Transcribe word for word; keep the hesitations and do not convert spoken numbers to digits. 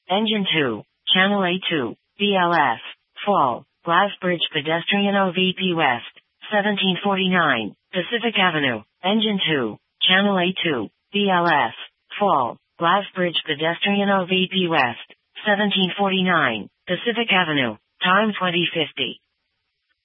Engine two, Channel A two, B L S, Fall, Glassbridge Pedestrian O V P West, seventeen forty-nine, Pacific Avenue. Engine two, Channel A two, B L S, Fall, Glassbridge Pedestrian O V P West, seventeen forty-nine, Pacific Avenue. Time twenty fifty.